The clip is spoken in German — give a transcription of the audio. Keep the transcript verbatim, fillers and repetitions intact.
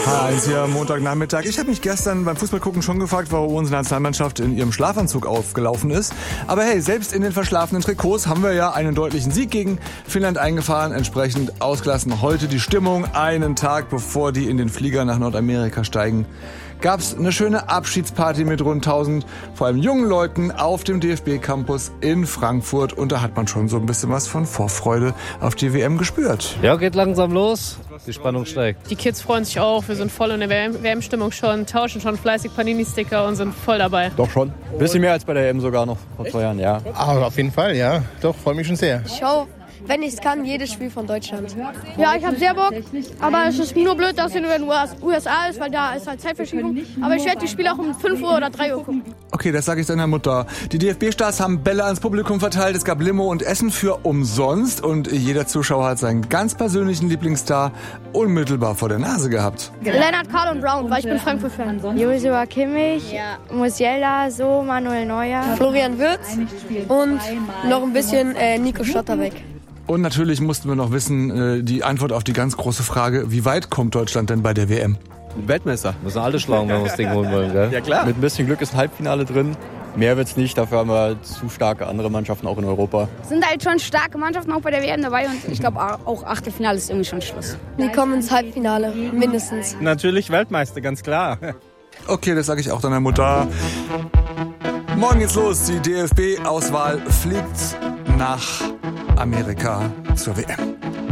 Heinz hier am Montagnachmittag. Ich habe mich gestern beim Fußballgucken schon gefragt, warum unsere Nationalmannschaft in ihrem Schlafanzug aufgelaufen ist. Aber hey, selbst in den verschlafenen Trikots haben wir ja einen deutlichen Sieg gegen Finnland eingefahren. Entsprechend ausgelassen heute die Stimmung. Einen Tag bevor die in den Flieger nach Nordamerika steigen, gab's eine schöne Abschiedsparty mit rund tausend, vor allem jungen Leuten auf dem D F B-Campus in Frankfurt. Und da hat man schon so ein bisschen was von Vorfreude auf die W M gespürt. Ja, geht langsam los. Die Spannung steigt. Die Kids freuen sich auch. Wir sind voll in der W M-Stimmung schon, tauschen schon fleißig Panini-Sticker und sind voll dabei. Doch schon. Ein bisschen mehr als bei der E M sogar noch vor zwei Jahren, ja. Aber auf jeden Fall, ja. Doch, freue mich schon sehr. Ich schaue, wenn ich es kann, jedes Spiel von Deutschland. Ja, ich habe sehr Bock, aber es ist nur blöd, dass es in den U S A ist, weil da ist halt Zeitverschiebung. Aber ich werde die Spiele auch um fünf Uhr oder drei Uhr gucken. Okay, das sage ich deiner Mutter. Die D F B-Stars haben Bälle ans Publikum verteilt, es gab Limo und Essen für umsonst und jeder Zuschauer hat seinen ganz persönlichen Lieblingsstar unmittelbar vor der Nase gehabt. Lennart, Karl und Brown, weil ich bin Frankfurt-Fan. Joshua Kimmich, ja. Musiala, So, Manuel Neuer, Florian Wirtz und noch ein bisschen äh, Nico Schlotterbeck. Und natürlich mussten wir noch wissen, die Antwort auf die ganz große Frage, wie weit kommt Deutschland denn bei der W M? Weltmeister. Müssen alle schlagen, wenn wir das Ding holen wollen, gell? Ja klar. Mit ein bisschen Glück ist ein Halbfinale drin. Mehr wird's nicht, dafür haben wir zu starke andere Mannschaften auch in Europa. Sind halt schon starke Mannschaften auch bei der W M dabei und ich glaube auch Achtelfinale ist irgendwie schon Schluss. Die kommen ins Halbfinale, mindestens. Natürlich Weltmeister, ganz klar. Okay, das sage ich auch deiner Mutter. Morgen geht's los, die D F B-Auswahl fliegt nach Amerika zur W M.